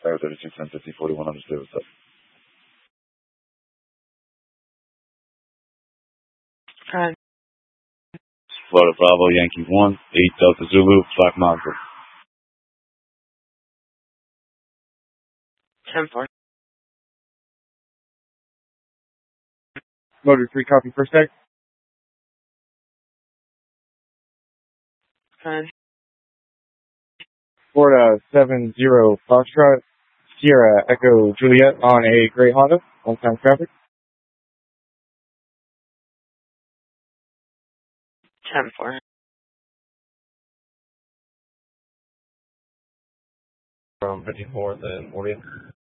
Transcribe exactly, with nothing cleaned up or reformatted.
Tower thirty-six, ten fifty, forty-one, understood, what's up? Hi. Florida Bravo, Yankee one, eight Delta Zulu, Black Monster. ten four. Motor three, copy first deck. Hi. Florida seven zero Foxtrot, Sierra Echo Juliet on a gray Honda, one time traffic. ten four. From fifty-fourth and fortieth.